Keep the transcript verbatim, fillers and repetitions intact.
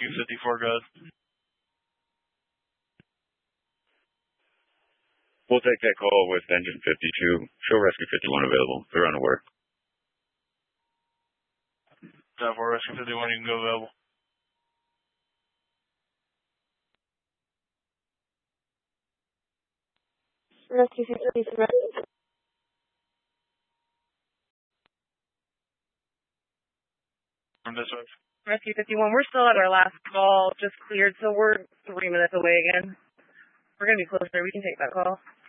Rescue fifty-four, go ahead. We'll take that call with engine fifty-two. Show Rescue fifty-one available. They're unaware. ten four, Rescue fifty-one, you can go available. Rescue fifty-one. From dispatch. Rescue fifty-one, we're still at our last call, just cleared, so we're three minutes away again. We're going to be closer. We can take that call.